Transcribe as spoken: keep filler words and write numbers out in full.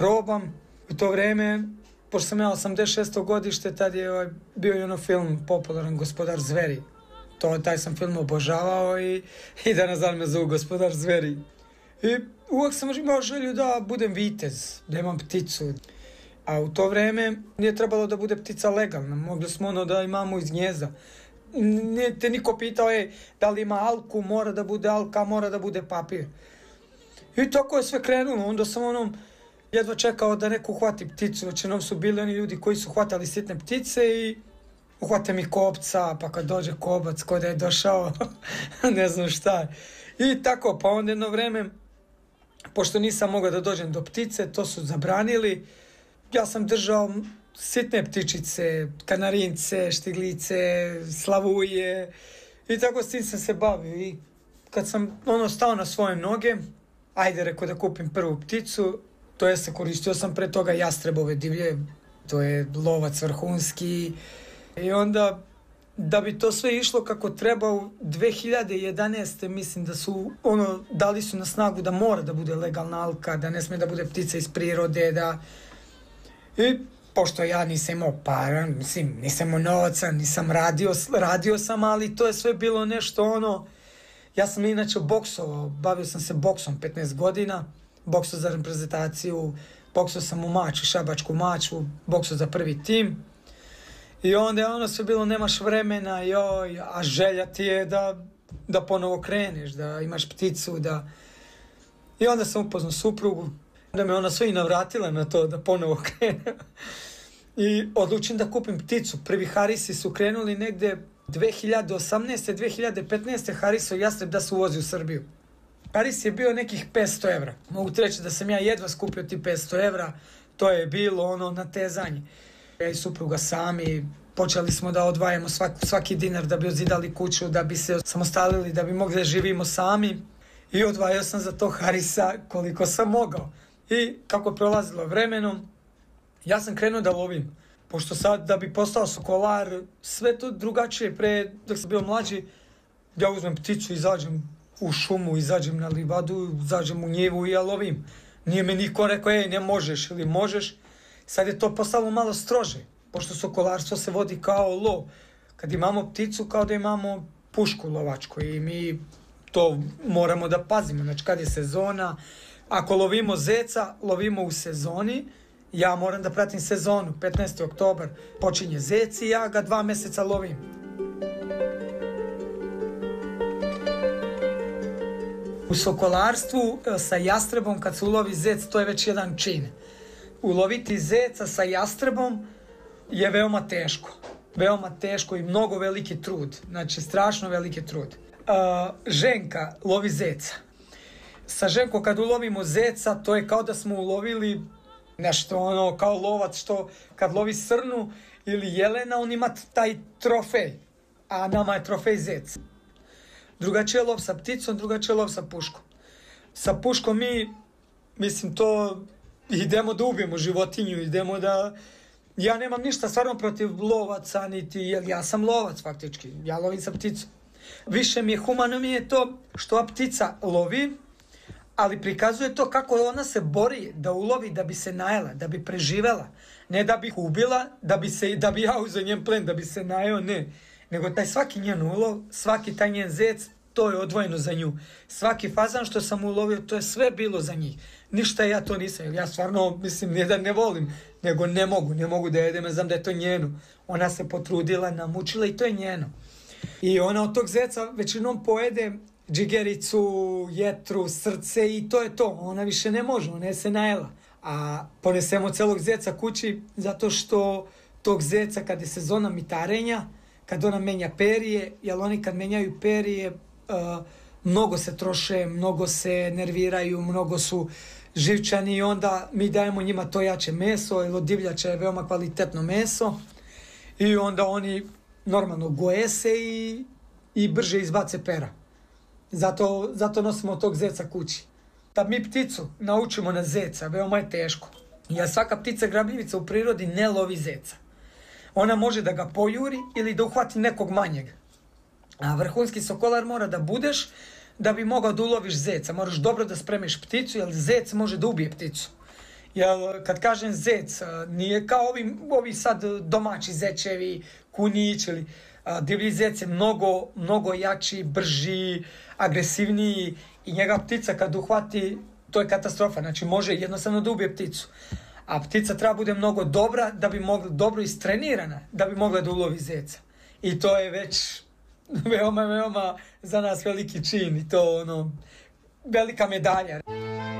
probam. U to vreme, pošto sam ja osamdeset šesto godište, tad je ovaj, bio i ono film popularan Gospodar zveri. To, taj sam film obožavao i, i danas dan me zovu Gospodar zveri. I uvijek sam imao želju da budem vitez, da imam pticu. A u to vreme nije trebalo da bude ptica legalna, mogli smo ono da imamo iz gnjezda. Nije te niko pitao, ej, da li ima alku, mora da bude alka, mora da bude papir. I tako je sve krenulo, onda sam onom jedva čekao da neko uhvati pticu, većinom su bili oni ljudi koji su hvatali sitne ptice i uhvate mi kobca, pa kad dođe kobac, ko da je došao, ne znam šta. I tako, pa onda jedno vreme, pošto nisam mogao da dođem do ptice, to su zabranili, ja sam držao sitne ptičice, kanarince, štiglice, slavuje i tako s tim sam se bavio. I kad sam ono stao na svoje noge, ajde rekao da kupim prvu pticu, to je se koristio sam pre toga jastrebove divlje, to je lovac vrhunski. I onda da bi to sve išlo kako treba u dve hiljade jedanaeste mislim da su ono dali su na snagu da mora da bude legalna alka, da ne sme da bude ptica iz prirode, da i pošto ja nisam imao para, mislim, nisam imao novaca, nisam radio, radio sam, ali to je sve bilo nešto ono, ja sam inače boksovao, bavio sam se boksom petnaest godina, boksao za reprezentaciju, boksao sam u Maču, šabačku Maču, boksao za prvi tim. I onda je ono sve bilo, nemaš vremena, joj, a želja ti je da, da ponovo kreneš, da imaš pticu, da... I onda sam upoznao suprugu, da me ona sve i navratila na to da ponovo krenem. I odlučim da kupim pticu. Prvi Harisi su krenuli negde dve hiljade osamnaeste. dve hiljade petnaeste. Harisov jastreb da se uvozi u Srbiju. Haris je bio nekih petsto evra. Mogu ti reći da sam ja jedva skupio ti petsto evra. To je bilo ono natezanje. Ja i supruga sami počeli smo da odvajamo svaki, svaki dinar da bi ozidali kuću, da bi se samostalili, da bi mogli da živimo sami. I odvajao sam za to Harisa koliko sam mogao. I kako je prolazilo vremenom, ja sam krenuo da lovim. Pošto sad da bi postao sokolar, sve to drugačije. Pre, dok sam bio mlađi, ja uzmem pticu, izađem u šumu, izađem na livadu, izađem u njivu i ja lovim. Nije me niko rekao, ej, ne možeš ili možeš. Sad je to postalo malo strože, pošto sokolarstvo se vodi kao lov. Kad imamo pticu, kao da imamo pušku lovačku i mi to moramo da pazimo. Znači, kad je sezona, ako lovimo zeca, lovimo u sezoni, ja moram da pratim sezonu. petnaesti oktobar počinje zec i ja ga dva meseca lovim. U sokolarstvu sa jastrebom, kad se ulovi zec, to je već jedan čin. Uloviti zeca sa jastrebom je veoma teško. Veoma teško i mnogo veliki trud. Znači, strašno veliki trud. Uh, ženka lovi zeca. Sa ženkom kad ulovimo zeca, to je kao da smo ulovili nešto ono, kao lovac što kad lovi srnu ili jelena, on ima taj trofej. A nama je trofej zec. Drugačije je lov sa pticom, drugačije je lov sa puškom. Sa puškom mi, mislim, to... idemo da ubijemo životinju, idemo da... Ja nemam ništa stvarno protiv lovaca, niti, jer ja sam lovac faktički, ja lovim sa pticom. Više mi je humano mi je to što ptica lovi, ali prikazuje to kako ona se bori da ulovi, da bi se najela, da bi preživela. Ne da bi ubila, da bi, se, da bi ja uzeo njen plen, da bi se najeo, ne. Nego taj svaki njen ulov, svaki taj njen zec, to je odvojeno za nju. Svaki fazan što sam ulovio, to je sve bilo za njih. Ništa ja to nisam. Ja stvarno, mislim, nije da ne volim, nego ne mogu, ne mogu da jedem, znam da je to njeno. Ona se potrudila, namučila i to je njeno. I ona od tog zeca većinom pojede džigericu, jetru, srce i to je to. Ona više ne može, ona je se najela. A ponesemo celog zeca kući zato što tog zeca kad je sezona mitarenja, kad ona menja perije, jer oni kad menjaju perije, uh, mnogo se troše, mnogo se nerviraju, mnogo su živčani i onda mi dajemo njima to jače meso, jer od divljača je veoma kvalitetno meso i onda oni normalno goje se i, i brže izbace pera. Zato, zato nosimo tog zeca kući. Da mi pticu naučimo na zeca, veoma je teško. Jer svaka ptica grabljivica u prirodi ne lovi zeca. Ona može da ga pojuri ili da uhvati nekog manjeg. A vrhunski sokolar mora da budeš da bi mogao da uloviš zeca. Moraš dobro da spremiš pticu, jer zec može da ubije pticu. Jer kad kažem zec, nije kao ovi, ovi sad domaći zečevi, kunić ili divlji zec je mnogo, mnogo jači, brži, agresivniji i njega ptica kad uhvati, to je katastrofa. Znači može jednostavno da ubije pticu. A ptica treba bude mnogo dobra da bi mogla, dobro istrenirana, da bi mogla da ulovi zeca. I to je već veoma, veoma za nas veliki čin i to ono, velika medalja.